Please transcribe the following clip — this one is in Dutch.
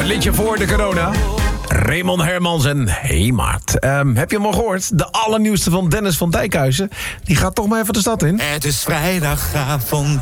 liedje voor de corona. Raymond Hermans en Hey Maat. Heb je hem al gehoord? De allernieuwste van Dennis van Dijkhuizen. Die gaat toch maar even de stad in. Het is vrijdagavond.